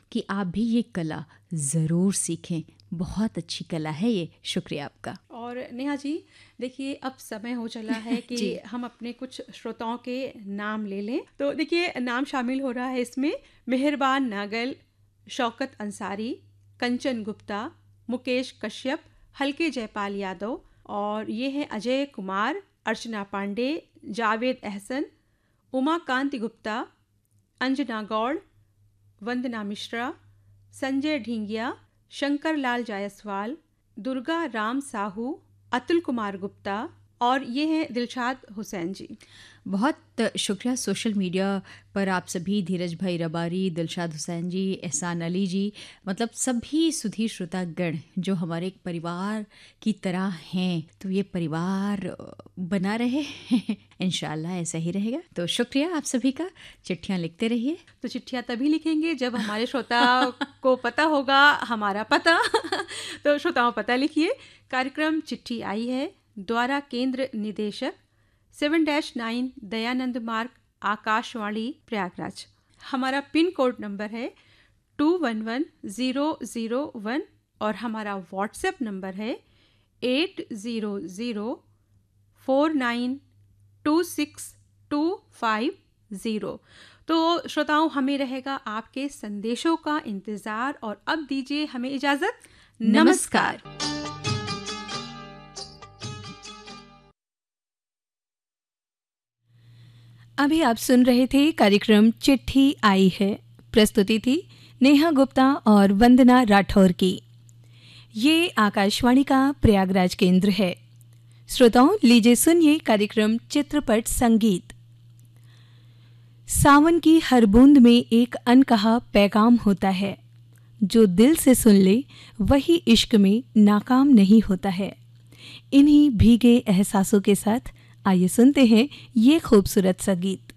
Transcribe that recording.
कि आप भी ये कला ज़रूर सीखें। बहुत अच्छी कला है ये। शुक्रिया आपका। और नेहा जी, देखिए अब समय हो चला है कि जी। हम अपने कुछ श्रोताओं के नाम ले लें। तो देखिए नाम शामिल हो रहा है इसमें मेहरबान नागल, शौकत अंसारी, कंचन गुप्ता, मुकेश कश्यप, हल्के जयपाल यादव, और ये हैं अजय कुमार, अर्चना पांडे, जावेद अहसन, उमाकांत गुप्ता, अंजना गौड़, वंदना मिश्रा, संजय ढींगिया, शंकर लाल जायसवाल, दुर्गा राम साहू, अतुल कुमार गुप्ता, और ये हैं दिलशाद हुसैन जी। बहुत शुक्रिया। सोशल मीडिया पर आप सभी, धीरज भाई रबारी, दिलशाद हुसैन जी, एहसान अली जी, मतलब सभी सुधी श्रोतागण जो हमारे एक परिवार की तरह हैं, तो ये परिवार बना रहे इंशाल्लाह ऐसा ही रहेगा। तो शुक्रिया आप सभी का। चिट्ठियाँ लिखते रहिए। तो चिट्ठियाँ तभी लिखेंगे जब हमारे श्रोता को पता होगा हमारा पता तो श्रोताओं पता लिखिए। कार्यक्रम चिट्ठी आई है, द्वारा केंद्र निदेशक 7-9 दयानंद मार्ग, आकाशवाणी प्रयागराज। हमारा पिन कोड नंबर है 211001 और हमारा व्हाट्सएप नंबर है 8004926250। तो श्रोताओं, हमें रहेगा आपके संदेशों का इंतजार, और अब दीजिए हमें इजाजत। नमस्कार। अभी आप सुन रहे थे कार्यक्रम चिट्ठी आई है। प्रस्तुति थी नेहा गुप्ता और वंदना राठौर की। ये आकाशवाणी का प्रयागराज केंद्र है। श्रोताओं, लीजिए सुनिए कार्यक्रम चित्रपट संगीत। सावन की हर बूंद में एक अनकहा पैगाम होता है, जो दिल से सुन ले वही इश्क में नाकाम नहीं होता है। इन्हीं भीगे एहसासों के साथ आइए सुनते हैं ये खूबसूरत सा गीत।